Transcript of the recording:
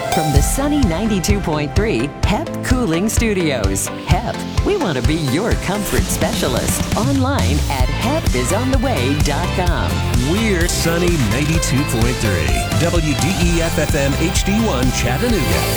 From the sunny 92.3 HEP Cooling Studios. HEP, we want to be your comfort specialist. Online at hepisontheway.com. We're Sunny 92.3 WDEF FM HD1 Chattanooga.